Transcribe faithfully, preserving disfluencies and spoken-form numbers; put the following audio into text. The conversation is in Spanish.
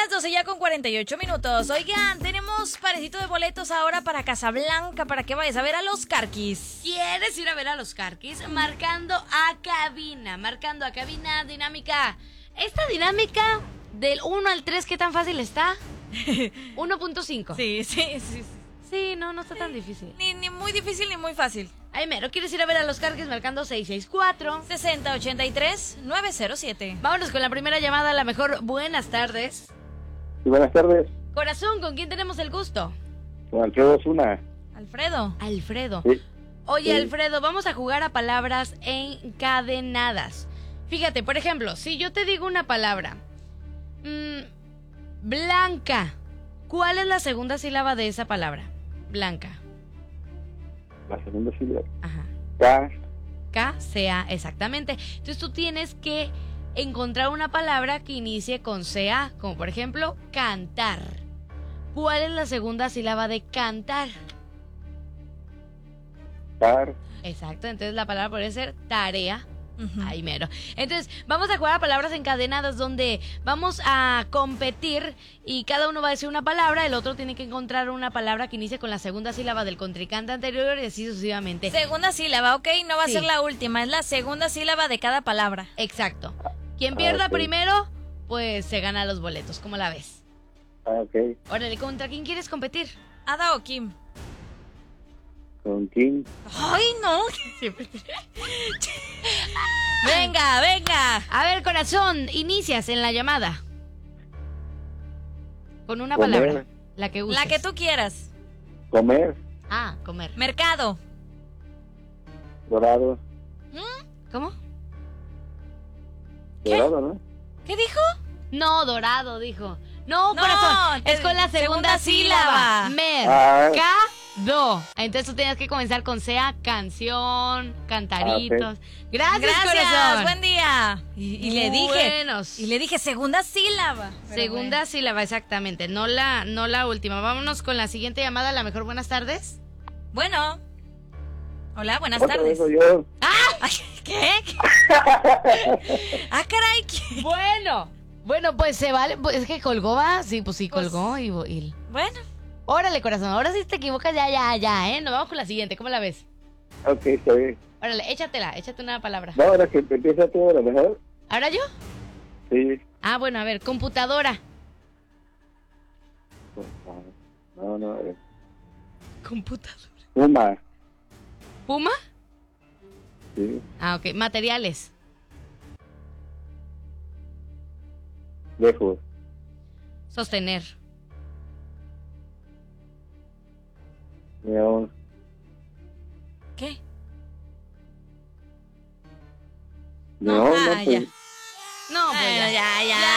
las doce ya con cuarenta y ocho minutos. Oigan, tenemos parecito de boletos ahora para Casablanca, para que vayas a ver a los Carquis. ¿Quieres ir a ver a los Carquis? Marcando a cabina, marcando a cabina dinámica. Esta dinámica del uno al tres, ¿qué tan fácil está? uno punto cinco. Sí, sí, sí, sí. Sí, no, no está tan difícil. Ni, ni muy difícil ni muy fácil. Ay, mero, ¿quieres ir a ver a los Carquis? Marcando seis seis cuatro sesenta ochenta y tres nueve cero siete. Vámonos con la primera llamada, a la mejor. Buenas tardes. Sí, buenas tardes. Corazón, ¿con quién tenemos el gusto? Con Alfredo Osuna. Alfredo. Alfredo. Sí. Oye, Sí. Alfredo, vamos a jugar a palabras encadenadas. Fíjate, por ejemplo, si yo te digo una palabra, mmm, blanca, ¿cuál es la segunda sílaba de esa palabra? Blanca. La segunda sílaba. Ajá. K. K, C, A, exactamente. Entonces tú tienes que encontrar una palabra que inicie con C, A, como por ejemplo, cantar. ¿Cuál es la segunda sílaba de cantar? Tar. Exacto, entonces la palabra podría ser tarea. Ujú. Ahí mero. Entonces, vamos a jugar a palabras encadenadas donde vamos a competir y cada uno va a decir una palabra, el otro tiene que encontrar una palabra que inicie con la segunda sílaba del contrincante anterior y así sucesivamente. Segunda sílaba, ok, no va Sí. a ser la última, es la segunda sílaba de cada palabra. Exacto. Quien pierda Ah, ok. primero, pues se gana los boletos. ¿Cómo la ves? Ah, ok. Órale, ¿contra quién quieres competir? Ada o Kim. Con Kim. Ay, no. Venga, venga. A ver, corazón, inicias en la llamada. Con una Comer. palabra. La que uses. La que tú quieras. Comer. Ah, comer. Mercado. Dorado. ¿Cómo? ¿Qué? Dorado, ¿no? ¿Qué dijo? No, dorado, dijo. No, No, corazón, te- es con la segunda segunda, sílaba. sílaba. Mercado. Entonces tú tienes que comenzar con sea, canción, cantaritos. Gracias, Gracias, corazón. buen día. Y, y le dije. Buenos. Y le dije segunda sílaba. Pero Segunda bueno. sílaba, exactamente. No la, no la última. Vámonos con la siguiente llamada. A la mejor, buenas tardes. Bueno. Hola, buenas Otra tardes. vez soy yo. Ay, ¿qué? Ah, caray. ¿qué? Bueno, bueno, pues se vale. Pues es que colgó, va. Sí, pues sí, Pues- colgó. Y, y- Bueno. Órale, corazón. Ahora sí te equivocas, ya, ya, ya, ¿eh? Nos vamos con la siguiente. ¿Cómo la ves? Ok, está bien. Órale, échatela, échate una palabra. No, ahora que empieza todo a lo mejor. ¿Ahora yo? Sí. Ah, bueno, a ver, computadora. No, no. eh. Computadora. Puma. ¿Puma? Sí. Ah, ok. Materiales. Lejos. Sostener. León. ¿Qué? León, ah, no, pues, ya. No, pues Bueno, ya. ya, ya,